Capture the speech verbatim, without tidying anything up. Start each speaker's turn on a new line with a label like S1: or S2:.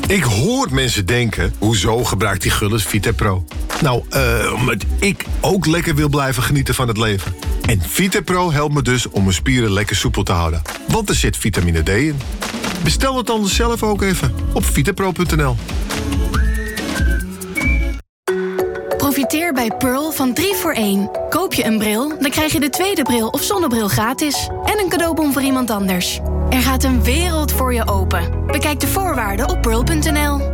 S1: Ik hoor mensen denken, hoezo gebruikt die Gullis VitaPro? Nou, eh, omdat ik ook lekker wil blijven genieten van het leven. En VitaPro helpt me dus om mijn spieren lekker soepel te houden. Want er zit vitamine D in. Bestel het dan zelf ook even op vitapro punt n l.
S2: Profiteer bij Pearl van drie voor één. Koop je een bril, dan krijg je de tweede bril of zonnebril gratis. En een cadeaubon voor iemand anders. Er gaat een wereld voor je open. Bekijk de voorwaarden op pearl punt n l.